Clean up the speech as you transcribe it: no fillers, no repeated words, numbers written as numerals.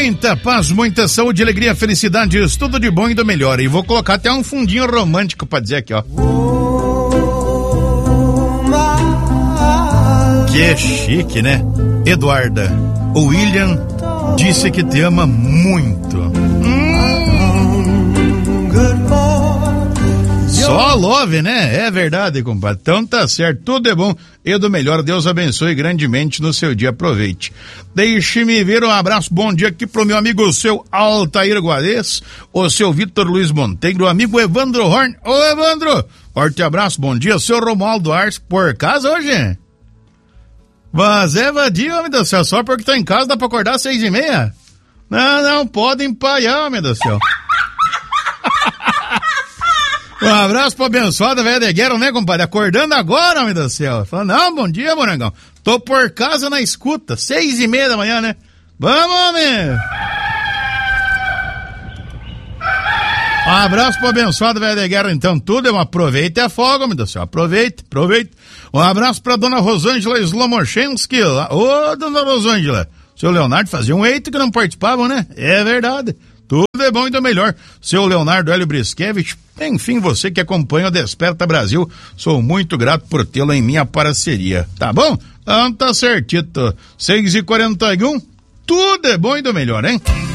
Muita paz, muita saúde, alegria, felicidade, tudo de bom e do melhor. E vou colocar até um fundinho romântico pra dizer aqui, ó. Que é chique, né? Eduarda, o William disse que te ama muito. Só love, né? É verdade, compadre. Então tá certo, tudo é bom e do melhor. Deus abençoe grandemente no seu dia. Aproveite. Deixe-me ver um abraço, bom dia aqui pro meu amigo, o seu Altair Guarez, o seu Vitor Luiz Monteiro, o amigo Evandro Horn. Ô, Evandro, forte abraço, bom dia. O seu Romualdo Ars, por casa hoje? Mas é vadio, homem do céu, só porque tá em casa dá pra acordar às 6:30? Não pode empaiar, homem do céu. Um abraço pra abençoada velha de guerra, né, compadre? Acordando agora, homem do céu. Falando, não, bom dia, morangão. Tô por casa na escuta, 6:30 da manhã, né? Vamos, homem! Um abraço pra abençoada velha de guerra, então, tudo é um aproveita e afoga, homem do céu. Aproveita. Um abraço pra dona Rosângela Slomorchensky. Ô, dona Rosângela, seu Leonardo fazia um eito que não participavam, né? É verdade. Tudo é bom e do melhor. Seu Leonardo Hélio Briskevich, enfim, você que acompanha o Desperta Brasil, sou muito grato por tê-lo em minha parceria, tá bom? Então tá certito. 6:41, tudo é bom e do melhor, hein?